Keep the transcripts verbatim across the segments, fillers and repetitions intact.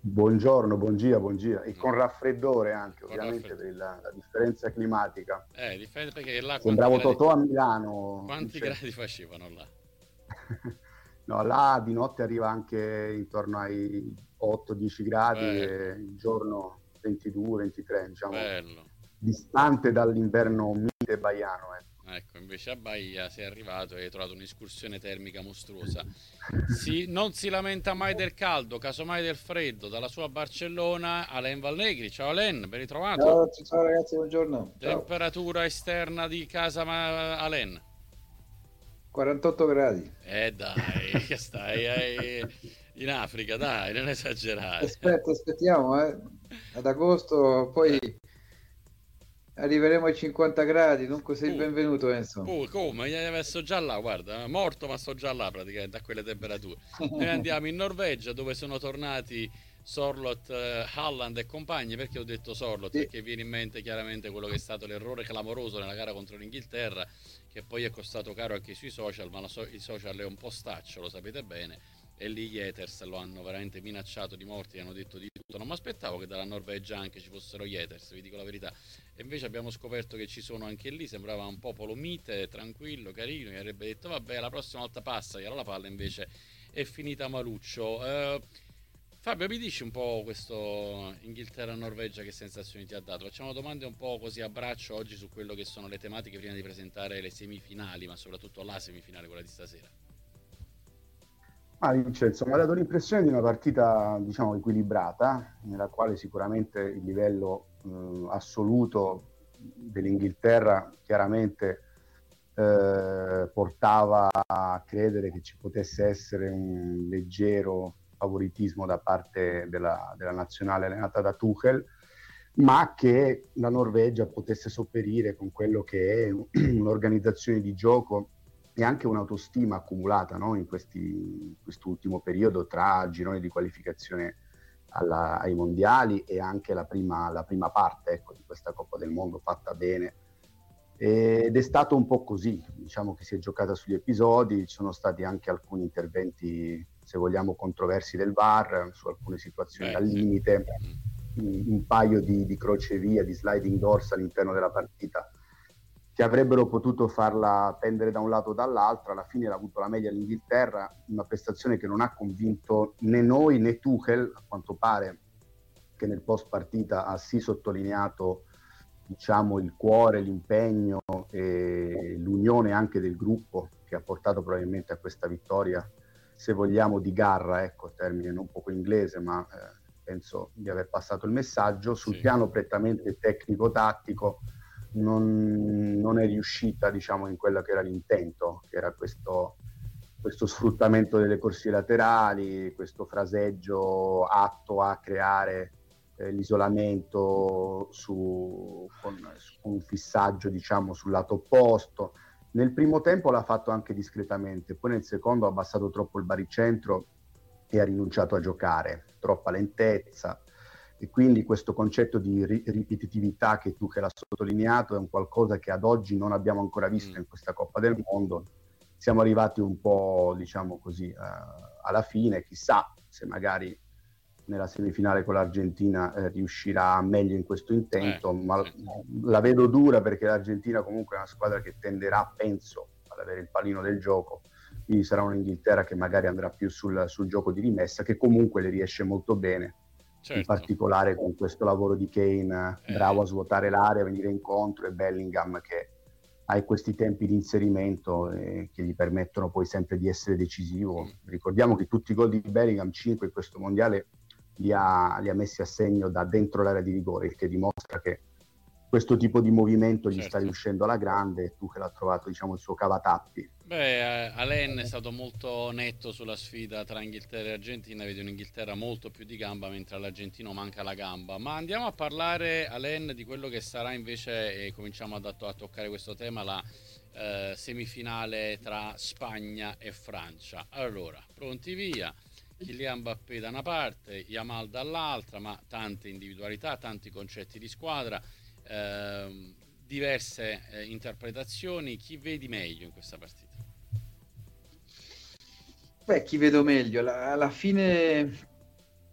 Buongiorno, buongia, buongia. E No, con raffreddore anche, con ovviamente, per raffreddore. il- la differenza climatica. Eh, dipende perché là quanti Sembravo gradi, Totò a Milano, quanti Vincenzo. gradi facevano là? No, là di notte arriva anche intorno ai otto dieci gradi e Bello, il giorno ventidue ventitré, diciamo, bello. distante dall'inverno mite baiano, Ecco, invece a Bahia sei arrivato e hai trovato un'escursione termica mostruosa. ecco. Si- non si lamenta mai del caldo, casomai del freddo. Dalla sua Barcellona, Alain Valnegri. Ciao Alain, ben ritrovato. Ciao, ciao ragazzi, buongiorno. Ciao. Temperatura esterna di casa ma- Alain. quarantotto gradi. Eh dai, che stai eh, in Africa, dai, non esagerare. Aspetta, aspettiamo, eh. Ad agosto poi Eh, arriveremo ai cinquanta gradi, dunque sei il uh, benvenuto, Enzo. uh, come? Eh, sto già là, guarda, morto ma sto già là praticamente a quelle temperature. Noi andiamo in Norvegia dove sono tornati Sorlot, eh, Halland e compagni. Perché ho detto Sorlot? Sì, Perché viene in mente chiaramente quello che è stato l'errore clamoroso nella gara contro l'Inghilterra, che poi è costato caro anche sui social, ma so- i social è un po' staccio, lo sapete bene. E lì gli haters lo hanno veramente minacciato di morte, gli hanno detto di tutto. Non mi aspettavo che dalla Norvegia anche ci fossero gli haters, vi dico la verità. E invece abbiamo scoperto che ci sono anche lì, sembrava un popolo mite, tranquillo, carino, mi avrebbe detto vabbè la prossima volta passa, gliela la palla invece è finita maluccio. Eh, Fabio, mi dici un po' questo Inghilterra-Norvegia che sensazioni ti ha dato? Facciamo domande un po' così a braccio oggi su quello che sono le tematiche prima di presentare le semifinali, ma soprattutto la semifinale, quella di stasera. Ah, Vincenzo, mi ha dato l'impressione di una partita, diciamo, equilibrata, nella quale sicuramente il livello eh, assoluto dell'Inghilterra chiaramente eh, portava a credere che ci potesse essere un leggero favoritismo da parte della, della nazionale allenata da Tuchel, ma che la Norvegia potesse sopperire con quello che è un'organizzazione di gioco e anche un'autostima accumulata, no? in, questi, in quest'ultimo periodo tra gironi di qualificazione alla, ai mondiali e anche la prima, la prima parte, ecco, di questa Coppa del Mondo fatta bene. Ed è stato un po' così, diciamo che si è giocata sugli episodi, ci sono stati anche alcuni interventi, se vogliamo, controversi del V A R su alcune situazioni Beh, al sì. limite, Mm. un paio di, di crocevia, di sliding doors all'interno della partita che avrebbero potuto farla pendere da un lato o dall'altro. Alla fine l'ha avuto la meglio l'Inghilterra, una prestazione che non ha convinto né noi né Tuchel, a quanto pare, che nel post partita ha sì sottolineato, diciamo, il cuore, l'impegno e l'unione anche del gruppo che ha portato probabilmente a questa vittoria, se vogliamo, di garra, ecco, termine non poco inglese, ma eh, penso di aver passato il messaggio. Sul Sì. piano prettamente tecnico-tattico non, non è riuscita, diciamo, in quello che era l'intento, che era questo, questo sfruttamento delle corsie laterali, questo fraseggio atto a creare eh, l'isolamento su, con, con un fissaggio, diciamo, sul lato opposto. Nel primo tempo l'ha fatto anche discretamente, poi nel secondo ha abbassato troppo il baricentro e ha rinunciato a giocare, troppa lentezza, e quindi questo concetto di ri- ripetitività che tu che l'ha sottolineato è un qualcosa che ad oggi non abbiamo ancora visto Mm. in questa Coppa del Mondo. Siamo arrivati un po', diciamo così, eh, alla fine, chissà se magari nella semifinale con l'Argentina eh, riuscirà meglio in questo Eh, intento, ma sì. la vedo dura perché l'Argentina comunque è una squadra che tenderà, penso, ad avere il pallino del gioco, quindi sarà un'Inghilterra che magari andrà più sul, sul gioco di rimessa, che comunque le riesce molto bene, in Certo. particolare con questo lavoro di Kane, Eh, bravo a svuotare l'area, a venire incontro, e Bellingham che ha questi tempi di inserimento eh, che gli permettono poi sempre di essere decisivo. com- Ricordiamo che tutti i gol di Bellingham, cinque in questo mondiale, li ha, li ha messi a segno da dentro l'area di rigore, il che dimostra che questo tipo di movimento gli sta certo. riuscendo alla grande, e tu che l'ha trovato, diciamo, il suo cavatappi. Beh, eh, Alain è stato molto netto sulla sfida tra Inghilterra e Argentina. Vedi un'Inghilterra molto più di gamba, mentre all'argentino manca la gamba. Ma andiamo a parlare, Alain, di quello che sarà invece, e cominciamo a, a toccare questo tema, la eh, semifinale tra Spagna e Francia. Allora, pronti via. Kylian Mbappé da una parte, Yamal dall'altra, ma tante individualità, tanti concetti di squadra, ehm, diverse eh, interpretazioni. Chi vedi meglio in questa partita? beh, chi vedo meglio? La- alla fine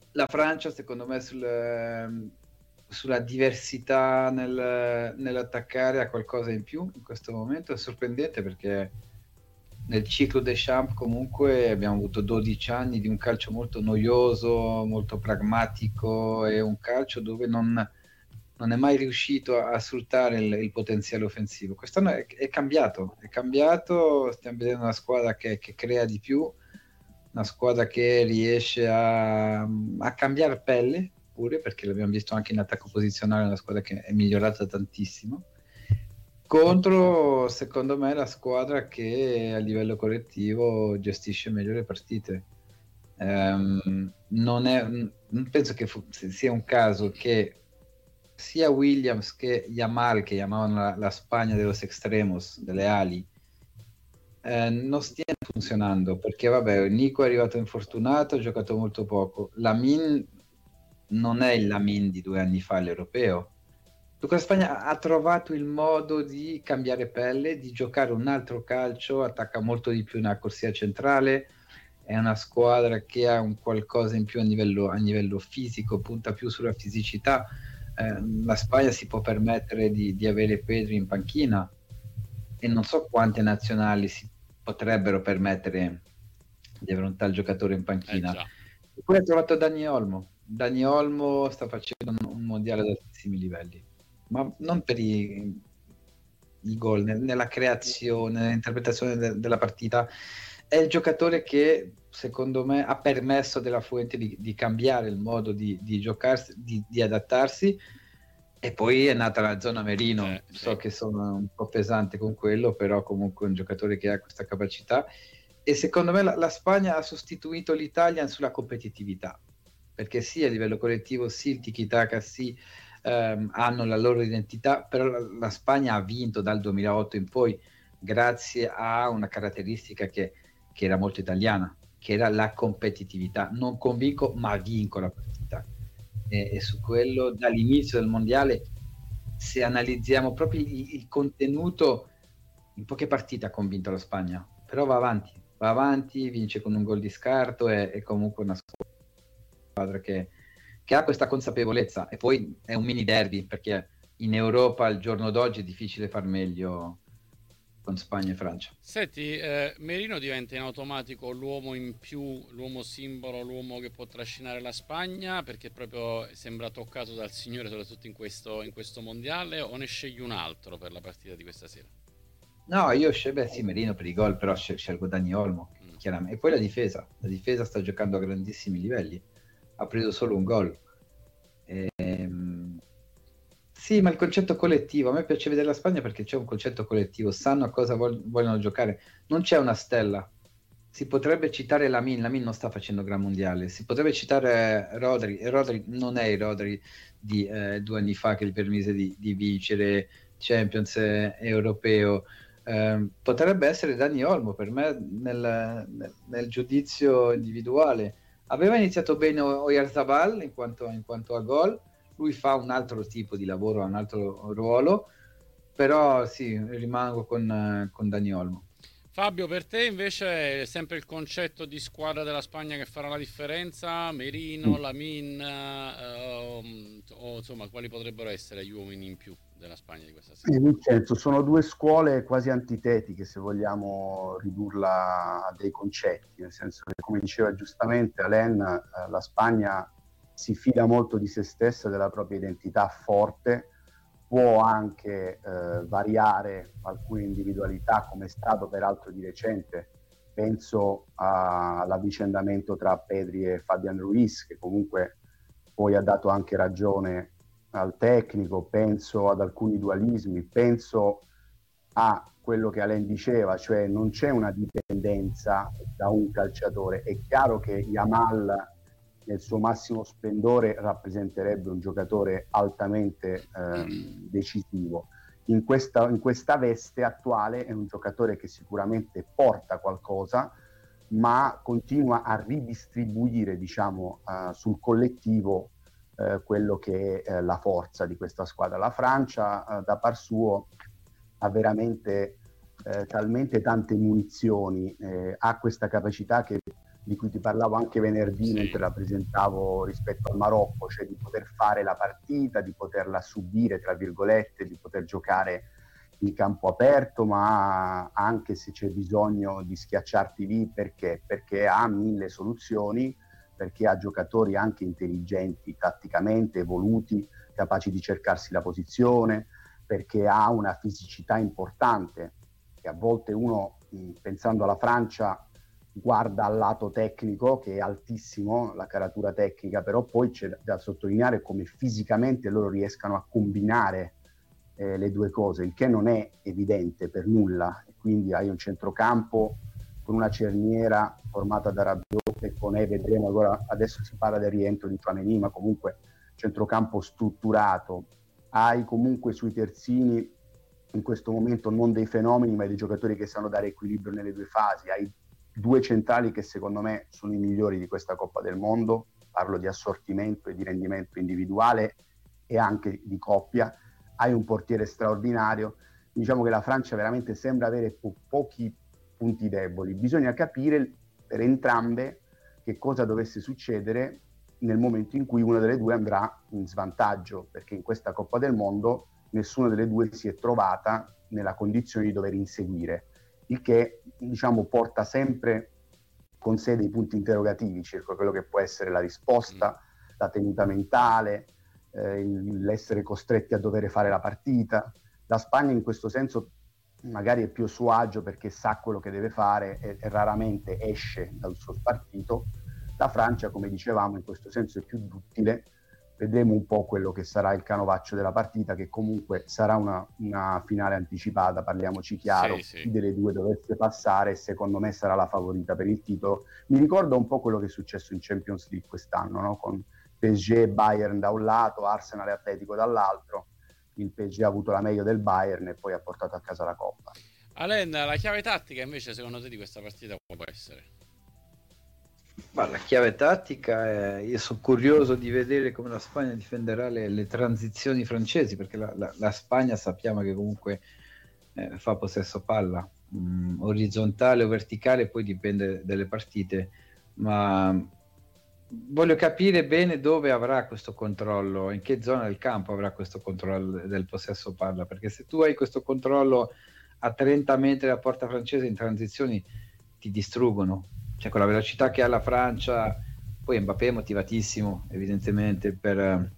la Francia, secondo me, sul, sulla diversità nel, nell'attaccare ha qualcosa in più in questo momento. È sorprendente perché nel ciclo Deschamps comunque abbiamo avuto dodici anni di un calcio molto noioso, molto pragmatico, e un calcio dove non, non è mai riuscito a, a sfruttare il, il potenziale offensivo. Quest'anno è, è cambiato, è cambiato, stiamo vedendo una squadra che, che crea di più, una squadra che riesce a, a cambiare pelle pure, perché l'abbiamo visto anche in attacco posizionale, una squadra che è migliorata tantissimo, contro, secondo me, la squadra che a livello collettivo gestisce meglio le partite. Um, non, è, non penso che fu, sia un caso che sia Williams che Yamal, che chiamavano la, la Spagna de los extremos, delle ali, eh, non stiano funzionando, perché vabbè, Nico è arrivato infortunato, ha giocato molto poco. Lamine non è il Lamine di due anni fa all'Europeo. La Spagna ha trovato il modo di cambiare pelle, di giocare un altro calcio, attacca molto di più nella corsia centrale, è una squadra che ha un qualcosa in più a livello, a livello fisico, punta più sulla fisicità. Eh, la Spagna si può permettere di, di avere Pedri in panchina, e non so quante nazionali si potrebbero permettere di avere un tal giocatore in panchina. Eh e poi ha trovato Dani Olmo. Dani Olmo sta facendo un, un mondiale ad altissimi livelli, ma non per i, i gol, nella creazione, nell'interpretazione de, della partita. È il giocatore che secondo me ha permesso della Fuente di, di cambiare il modo di, di giocarsi, di, di adattarsi. E poi è nata la zona Merino, eh, so sì. che sono un po' pesante con quello, però comunque è un giocatore che ha questa capacità, e secondo me la, la Spagna ha sostituito l'Italia sulla competitività, perché sì, a livello collettivo sì, il tiki-taka sì, ehm, hanno la loro identità, però la, la Spagna ha vinto dal duemilaotto in poi grazie a una caratteristica che, che era molto italiana, che era la competitività. Non convinco, ma vinco la partita. E, e su quello, dall'inizio del mondiale, se analizziamo proprio il, il contenuto, in poche partite ha convinto la Spagna, però va avanti, va avanti, vince con un gol di scarto, e, e comunque una squadra che, che ha questa consapevolezza. E poi è un mini derby, perché in Europa al giorno d'oggi è difficile far meglio con Spagna e Francia. Senti, eh, Merino diventa in automatico l'uomo in più, l'uomo simbolo, l'uomo che può trascinare la Spagna, perché proprio sembra toccato dal Signore, soprattutto in questo, in questo mondiale, o ne scegli un altro per la partita di questa sera? No, io scelgo, sì, Merino per i gol, però scelgo Dani Olmo, mm. chiaramente. E poi la difesa, la difesa sta giocando a grandissimi livelli, ha preso solo un gol. Ehm... Sì, ma il concetto collettivo, a me piace vedere la Spagna perché c'è un concetto collettivo, sanno a cosa vog- vogliono giocare, non c'è una stella. Si potrebbe citare Lamine, Lamine non sta facendo gran mondiale, si potrebbe citare Rodri, e Rodri non è il Rodri di eh, due anni fa che gli permise di, di vincere Champions eh, europeo. Eh, potrebbe essere Dani Olmo per me nel, nel, nel giudizio individuale. Aveva iniziato bene Oyarzabal in quanto, in quanto a gol, lui fa un altro tipo di lavoro, un altro ruolo, però sì, rimango con, con Dani Olmo. Fabio, per te invece è sempre il concetto di squadra della Spagna che farà la differenza? Merino, mm. Lamine, eh, o insomma, quali potrebbero essere gli uomini in più della Spagna di questa sera? Sì, Vincenzo, sono due scuole quasi antitetiche, se vogliamo ridurla a dei concetti, nel senso che, come diceva giustamente Alain, eh, la Spagna si fida molto di se stessa, della propria identità forte, può anche eh, variare alcune individualità, come è stato peraltro di recente. Penso a, all'avvicendamento tra Pedri e Fabian Ruiz, che comunque poi ha dato anche ragione al tecnico, penso ad alcuni dualismi, penso a quello che Alain diceva, cioè non c'è una dipendenza da un calciatore. È chiaro che Yamal nel suo massimo splendore rappresenterebbe un giocatore altamente eh, decisivo. In questa, in questa veste attuale è un giocatore che sicuramente porta qualcosa, ma continua a ridistribuire, diciamo, uh, sul collettivo uh, quello che è uh, la forza di questa squadra. La Francia, uh, da par suo, ha veramente uh, talmente tante munizioni, uh, ha questa capacità che di cui ti parlavo anche venerdì sì. mentre la presentavo rispetto al Marocco, cioè di poter fare la partita, di poterla subire, tra virgolette, di poter giocare in campo aperto, ma anche se c'è bisogno di schiacciarti lì, perché? Perché ha mille soluzioni, perché ha giocatori anche intelligenti, tatticamente evoluti, capaci di cercarsi la posizione, perché ha una fisicità importante, che a volte uno, pensando alla Francia, guarda al lato tecnico, che è altissimo, la caratura tecnica, però poi c'è da sottolineare come fisicamente loro riescano a combinare eh, le due cose, il che non è evidente per nulla, e quindi hai un centrocampo con una cerniera formata da Rabiot e con E, vedremo, allora adesso si parla del rientro di Tchouaméni, ma comunque centrocampo strutturato, hai comunque sui terzini in questo momento non dei fenomeni, ma dei giocatori che sanno dare equilibrio nelle due fasi, hai due centrali che secondo me sono i migliori di questa Coppa del Mondo, parlo di assortimento e di rendimento individuale e anche di coppia, hai un portiere straordinario, diciamo che la Francia veramente sembra avere po- pochi punti deboli, bisogna capire per entrambe che cosa dovesse succedere nel momento in cui una delle due andrà in svantaggio, perché in questa Coppa del Mondo nessuna delle due si è trovata nella condizione di dover inseguire, il che diciamo porta sempre con sé dei punti interrogativi circa quello che può essere la risposta, la tenuta mentale, eh, l'essere costretti a dover fare la partita. La Spagna in questo senso magari è più a suo agio perché sa quello che deve fare e, e raramente esce dal suo partito. La Francia, come dicevamo, in questo senso è più duttile. Vedremo un po' quello che sarà il canovaccio della partita, che comunque sarà una, una finale anticipata, parliamoci chiaro, Sì, sì. chi delle due dovesse passare secondo me sarà la favorita per il titolo. Mi ricorda un po' quello che è successo in Champions League quest'anno, no? Con P S G e Bayern da un lato, Arsenal e Atletico dall'altro, il P S G ha avuto la meglio del Bayern e poi ha portato a casa la Coppa. Alen, la chiave tattica invece secondo te di questa partita quale può essere? Ma la chiave tattica è, io sono curioso di vedere come la Spagna difenderà le, le transizioni francesi, perché la, la, la Spagna sappiamo che comunque eh, fa possesso palla, mh, orizzontale o verticale, poi dipende dalle partite, ma voglio capire bene dove avrà questo controllo, in che zona del campo avrà questo controllo del possesso palla, perché se tu hai questo controllo a trenta metri dalla porta francese in transizioni ti distruggono. Cioè, con la velocità che ha la Francia, poi Mbappé è motivatissimo evidentemente per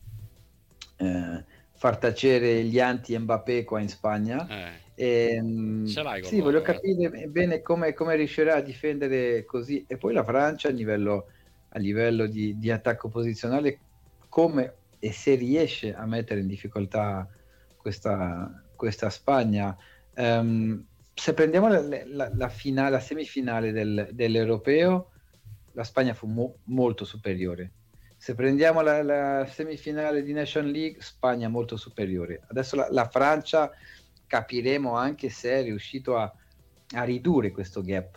eh, far tacere gli anti-Mbappé qua in Spagna. Eh, e, ce l'hai con sì, loro, voglio eh? capire bene come, come riuscirà a difendere così, e poi la Francia a livello, a livello di, di attacco posizionale, come e se riesce a mettere in difficoltà questa, questa Spagna. Um, se prendiamo la, la, la, finale, la semifinale del, dell'Europeo, la Spagna fu mo- molto superiore. Se prendiamo la, la semifinale di Nation League, Spagna molto superiore. Adesso la, la Francia capiremo anche se è riuscito a, a ridurre questo gap.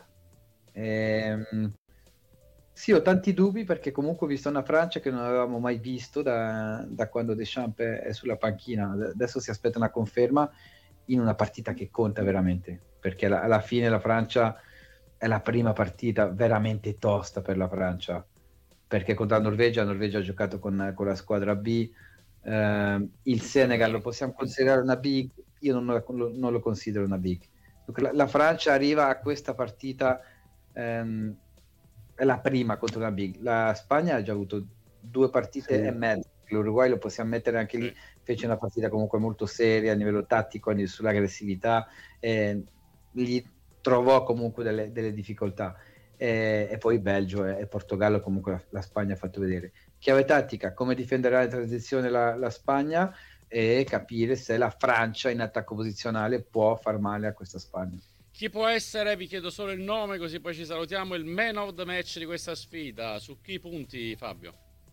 Ehm, sì, ho tanti dubbi perché comunque ho visto una Francia che non avevamo mai visto da, da quando Deschamps è sulla panchina. Adesso si aspetta una conferma in una partita che conta veramente, perché alla, alla fine la Francia è la prima partita veramente tosta per la Francia, perché contro la Norvegia, la Norvegia ha giocato con, con la squadra B, eh, il Senegal lo possiamo considerare una big, io non lo, non lo considero una big. La, la Francia arriva a questa partita, ehm, è la prima contro una big, la Spagna ha già avuto due partite sì. e mezzo, l'Uruguay lo possiamo mettere anche lì, sì. Fece una partita comunque molto seria a livello tattico, sull'aggressività, eh, gli trovò comunque delle, delle difficoltà, eh, e poi Belgio e, e Portogallo comunque la, la Spagna ha fatto vedere. Chiave tattica, come difenderà in transizione la, la Spagna, e capire se la Francia in attacco posizionale può far male a questa Spagna. Chi può essere, vi chiedo solo il nome così poi ci salutiamo, il man of the match di questa sfida? Su chi punti, Fabio?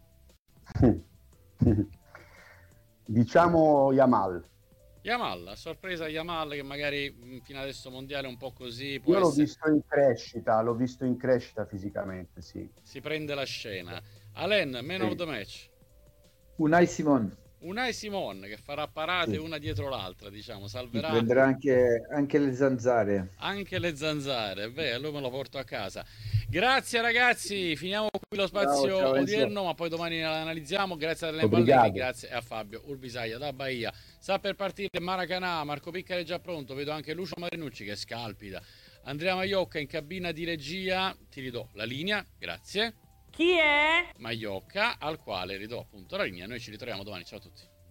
Diciamo Yamal. Yamal, a sorpresa Yamal che magari fino adesso mondiale un po' così può Io l'ho essere... visto in crescita, l'ho visto in crescita fisicamente, sì. Si prende la scena. Alen, man sì. of the match. Unai Simon. Unai Simon che farà parate sì. una dietro l'altra, diciamo, salverà. Mi prenderà anche, anche le zanzare. Anche le zanzare, beh, allora me lo porto a casa. Grazie ragazzi, finiamo qui lo spazio ciao, ciao, odierno, ma poi domani analizziamo. Grazie a Daniele Obrigado. Balleri, grazie a Fabio Urbisaglia da Bahia. Sta per partire Maracanã, Marco Piccari è già pronto, vedo anche Lucio Marinucci che scalpita. Andrea Maiocca in cabina di regia, ti ridò la linea, grazie. Chi è? Maiocca, al quale ridò appunto la linea. Noi ci ritroviamo domani, ciao a tutti.